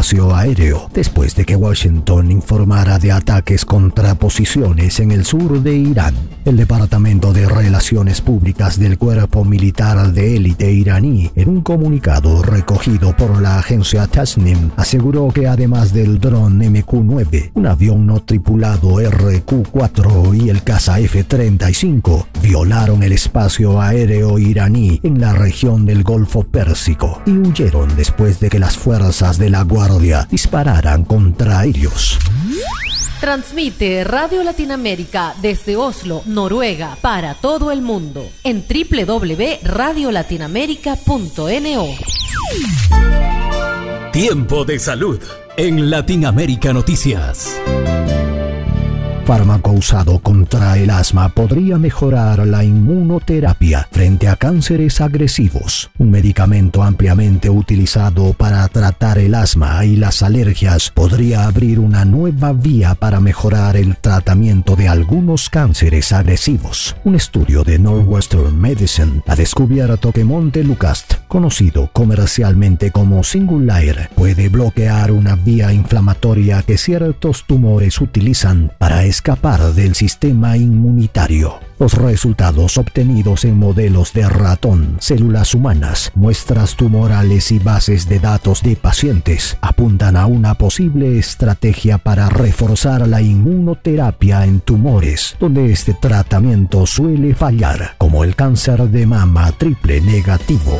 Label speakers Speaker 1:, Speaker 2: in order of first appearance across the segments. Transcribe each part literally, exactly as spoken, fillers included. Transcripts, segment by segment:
Speaker 1: espacio aéreo, después de que Washington informara de ataques contra posiciones en el sur de Irán. El Departamento de Relaciones Públicas del Cuerpo Militar de Élite iraní, en un comunicado recogido por la agencia Tasnim, aseguró que además del dron M Q nueve, un avión no tripulado R Q cuatro y el caza F treinta y cinco violaron el espacio aéreo iraní en la región del Golfo Pérsico y huyeron después de que las fuerzas de la Guardia dispararan contra ellos.
Speaker 2: Transmite Radio Latinoamérica desde Oslo, Noruega, para todo el mundo en doble u doble u doble u punto radio latinoamérica punto no.
Speaker 3: Tiempo de salud en Latinoamérica Noticias.
Speaker 1: Fármaco usado contra el asma podría mejorar la inmunoterapia frente a cánceres agresivos. Un medicamento ampliamente utilizado para tratar el asma y las alergias podría abrir una nueva vía para mejorar el tratamiento de algunos cánceres agresivos. Un estudio de Northwestern Medicine ha descubierto que Montelukast, conocido comercialmente como Singulair, puede bloquear una vía inflamatoria que ciertos tumores utilizan para escapar del sistema inmunitario. Los resultados obtenidos en modelos de ratón, células humanas, muestras tumorales y bases de datos de pacientes apuntan a una posible estrategia para reforzar la inmunoterapia en tumores donde este tratamiento suele fallar, como el cáncer de mama triple negativo.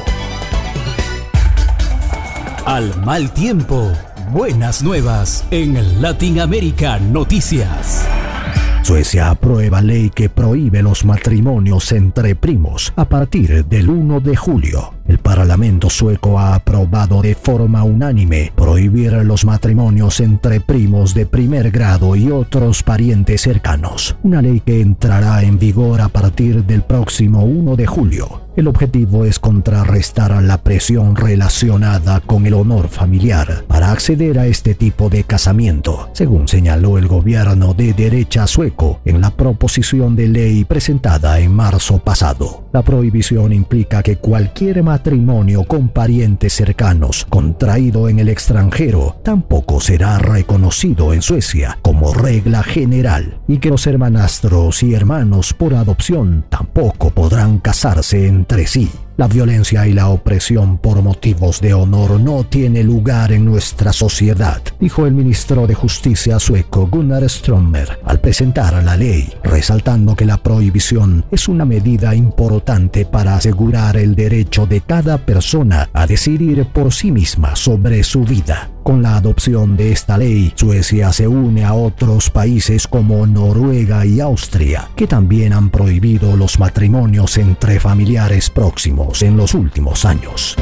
Speaker 3: Al mal tiempo, buenas nuevas en Latinoamérica Noticias.
Speaker 1: Suecia aprueba ley que prohíbe los matrimonios entre primos a partir del primero de julio. El Parlamento sueco ha aprobado de forma unánime prohibir los matrimonios entre primos de primer grado y otros parientes cercanos, una ley que entrará en vigor a partir del próximo primero de julio. El objetivo es contrarrestar la presión relacionada con el honor familiar para acceder a este tipo de casamiento, según señaló el gobierno de derecha sueco en la proposición de ley presentada en marzo pasado. La prohibición implica que cualquier matrimonio con parientes cercanos contraído en el extranjero tampoco será reconocido en Suecia como regla general, y que los hermanastros y hermanos por adopción tampoco podrán casarse entre sí. La violencia y la opresión por motivos de honor no tiene lugar en nuestra sociedad, dijo el ministro de Justicia sueco Gunnar Strömmer al presentar la ley, resaltando que la prohibición es una medida importante para asegurar el derecho de cada persona a decidir por sí misma sobre su vida. Con la adopción de esta ley, Suecia se une a otros países como Noruega y Austria, que también han prohibido los matrimonios entre familiares próximos en los últimos años.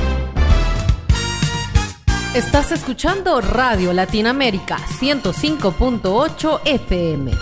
Speaker 2: Estás escuchando Radio Latinoamérica ciento cinco punto ocho F M.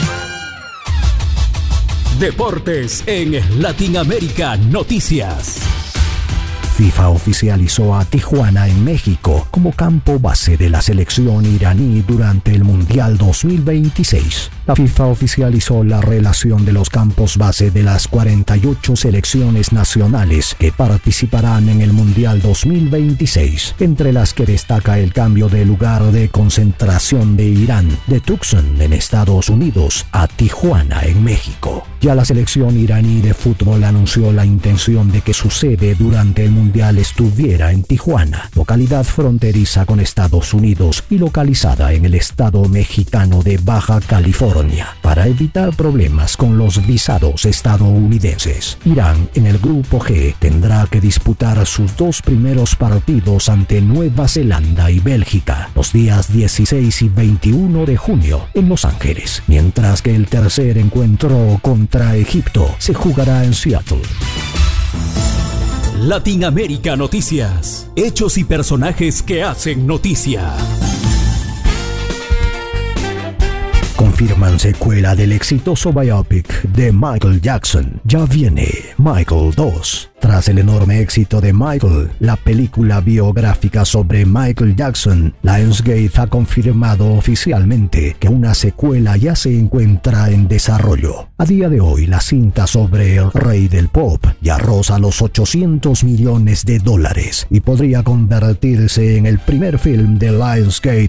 Speaker 3: Deportes en Latinoamérica Noticias.
Speaker 1: FIFA oficializó a Tijuana en México como campo base de la selección iraní durante el Mundial dos mil veintiséis. La FIFA oficializó la relación de los campos base de las cuarenta y ocho selecciones nacionales que participarán en el Mundial dos mil veintiséis, entre las que destaca el cambio de lugar de concentración de Irán, de Tucson en Estados Unidos a Tijuana en México. Ya la selección iraní de fútbol anunció la intención de que su sede durante el Mundial estuviera en Tijuana, localidad fronteriza con Estados Unidos y localizada en el estado mexicano de Baja California, para evitar problemas con los visados estadounidenses. Irán, en el grupo G, tendrá que disputar sus dos primeros partidos ante Nueva Zelanda y Bélgica los días dieciséis y veintiuno de junio en Los Ángeles, mientras que el tercer encuentro contra Egipto se jugará en Seattle.
Speaker 3: Latinoamérica Noticias. Hechos y personajes que hacen noticia.
Speaker 1: Confirman secuela del exitoso biopic de Michael Jackson. Ya viene Michael dos. Tras el enorme éxito de Michael, la película biográfica sobre Michael Jackson, Lionsgate ha confirmado oficialmente que una secuela ya se encuentra en desarrollo. A día de hoy, la cinta sobre el rey del pop ya roza los ochocientos millones de dólares y podría convertirse en el primer film de Lionsgate